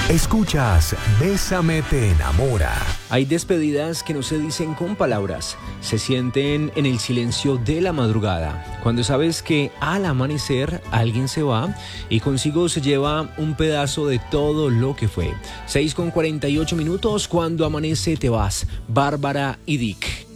Escuchas Bésame te enamora. Hay despedidas que no se dicen con palabras, se sienten en el silencio de la madrugada, cuando sabes que al amanecer alguien se va y consigo se lleva un pedazo de todo lo que fue. 6:48 minutos, cuando amanece te vas, Bárbara y Dick.